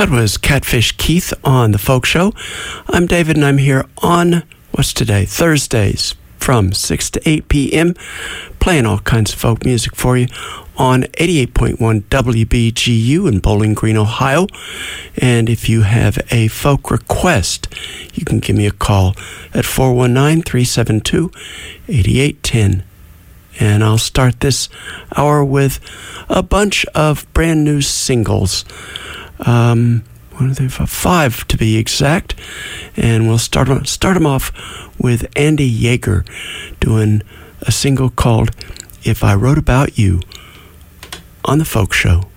That was Catfish Keith on The Folk Show. I'm David, and I'm here on, what's today? Thursdays from 6 to 8 p.m., playing all kinds of folk music for you on 88.1 WBGU in Bowling Green, Ohio. And if you have a folk request, you can give me a call at 419-372-8810. And I'll start this hour with a bunch of brand new singles. Five to be exact. And we'll start them off with Andy Yeager doing a single called If I Wrote About You on The Folk Show.